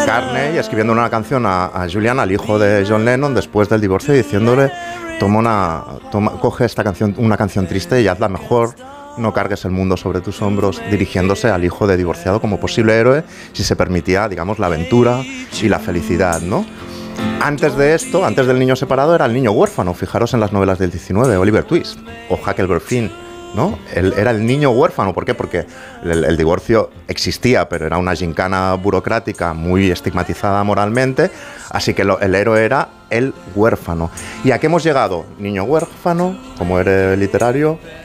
McCartney escribiendo una canción a Julian, al hijo de John Lennon, después del divorcio, diciéndole: coge esta canción, una canción triste, y hazla mejor. No cargues el mundo sobre tus hombros, dirigiéndose al hijo de divorciado como posible héroe, si se permitía, digamos, la aventura y la felicidad, ¿no? Antes de esto, antes del niño separado, era el niño huérfano. Fijaros en las novelas del 19, Oliver Twist o Huckleberry Finn, ¿no? Él era el niño huérfano. ¿Por qué? Porque el divorcio existía, pero era una gincana burocrática muy estigmatizada moralmente, así que el héroe era el huérfano. ¿Y a qué hemos llegado? Niño huérfano, como héroe literario,